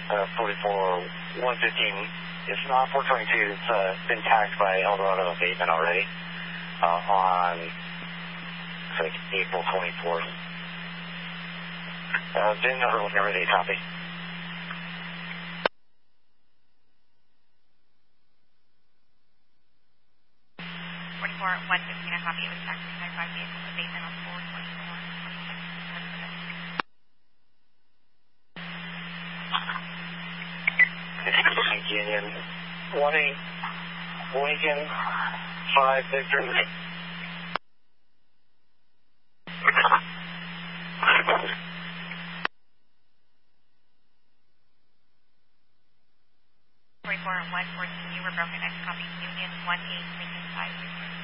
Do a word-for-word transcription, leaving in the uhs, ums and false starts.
uh, forty-four one fifteen. It's not four twenty-two. It's uh, been tagged by Eldorado abatement already uh, on like April twenty-fourth. Uh, VIN number whenever they copy. forty-four one fifteen, I copy. It was tagged by vehicle abatement on four twenty-four. Union one eight Lincoln five Victor. forty-four one fourteen, you were broken. Next copy. Union one eight Lincoln five Victor.